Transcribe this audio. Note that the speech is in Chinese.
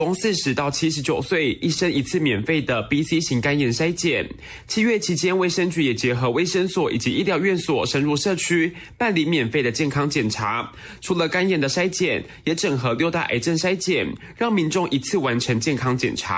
从40到79岁，一生一次免费的 BC 型肝炎筛检。7月期间，卫生局也结合卫生所以及医疗院所深入社区办理免费的健康检查。除了肝炎的筛检，也整合6大癌症筛检，让民众一次完成健康检查。